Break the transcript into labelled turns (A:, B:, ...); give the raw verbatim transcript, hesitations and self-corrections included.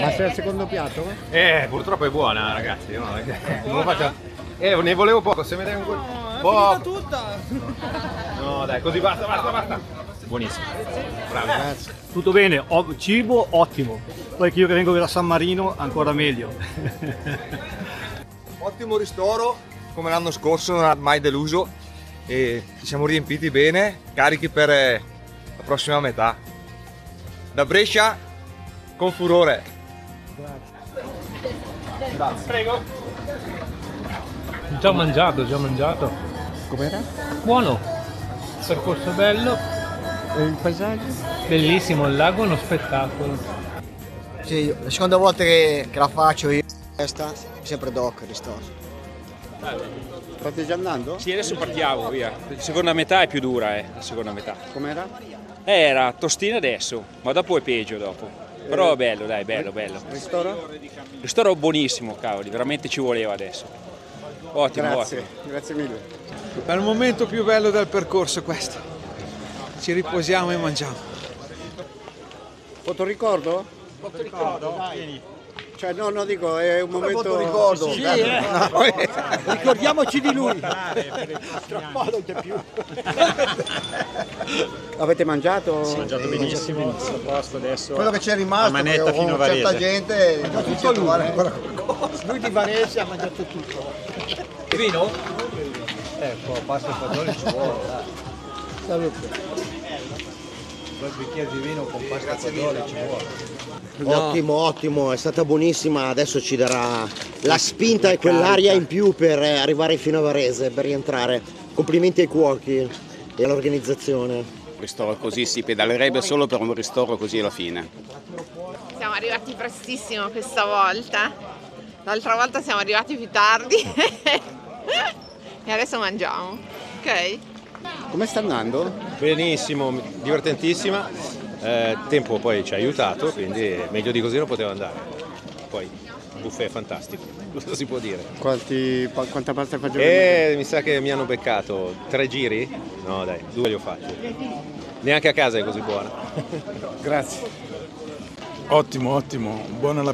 A: Passa il secondo piatto?
B: Eh, purtroppo è buona, ragazzi. No? Non faccio... Eh, ne volevo poco, se mi dai un po'. Poco.
C: Tutta!
B: No, dai, così basta, basta, basta. Buonissimo. Bravo.
A: Grazie.
D: Tutto bene, o- cibo ottimo. Poi che io che vengo da San Marino ancora meglio.
E: Ottimo ristoro, come l'anno scorso, non ha mai deluso e ci siamo riempiti bene, carichi per eh, la prossima metà. Da Brescia con furore.
B: Grazie. Prego.
F: Già mangiato, già mangiato.
A: Com'era?
F: Buono. Percorso bello,
A: E il paesaggio?
F: bellissimo, il lago è uno spettacolo.
G: Sì, la seconda volta che, che la faccio io, questa, sempre doc il ristoro.
A: State già andando?
H: Sì, adesso partiamo, via. La seconda metà è più dura, eh, la seconda metà.
A: Com'era?
H: Eh, era tostina adesso, ma dopo è peggio dopo. Però è bello, dai, bello, bello.
A: Ristoro?
H: Il ristoro buonissimo, cavoli, veramente ci voleva adesso. Ottimo,
A: Grazie,
H: ottimo.
A: grazie mille.
I: È il momento più bello del percorso questo. Ci riposiamo e mangiamo.
A: Fotoricordo? Fotoricordo? Dai. Cioè no, no, dico, è un momento...
G: Fotoricordo?
A: Sì,
G: Dai.
A: eh.
G: No, eh. Ricordiamoci di lui.
A: Tra un po' non c'è più. Avete mangiato?
J: Sì, mangiato benissimo, a posto adesso.
G: Quello che c'è rimasto,
J: La manetta
G: perché
J: fino a
G: con certa
J: Varese.
G: gente è difficile trovare ancora
A: qualcosa. Lui di Varese ha mangiato tutto.
G: vino?
A: Ecco, pasta e fagioli ci vuole. Salute.
G: Quel bicchiere di vino con pasta e fagioli ci vuole.
K: Ottimo, ottimo, è stata buonissima, adesso ci darà la spinta e quell'aria in più per arrivare fino a Varese, per rientrare. Complimenti ai cuochi e all'organizzazione.
L: Un ristoro così si pedalerebbe solo per un ristoro così alla fine.
M: Siamo arrivati prestissimo questa volta, l'altra volta siamo arrivati più tardi e adesso mangiamo, ok?
A: Come sta andando?
B: Benissimo, divertentissima. Eh, tempo poi ci ha aiutato, quindi meglio di così non poteva andare. Poi il buffet è fantastico, cosa si può dire?
A: Quanti, pa- quanta pasta e fagioli?
B: E mi sa che mi hanno beccato tre giri? No dai, due li ho fatti. Neanche a casa è così buona.
A: Grazie.
I: Ottimo, ottimo, buona la